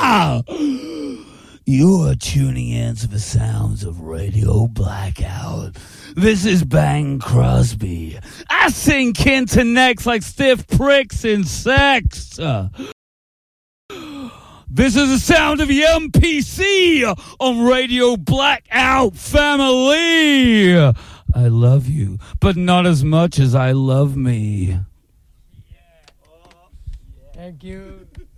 You are tuning in to the sounds of Radio Blackout. This is Bang Crosby. I sing Kinta necks like stiff pricks in sex. This is the sound of the MPC on Radio Blackout Family. I love you, but not as much as I love me. Thank you.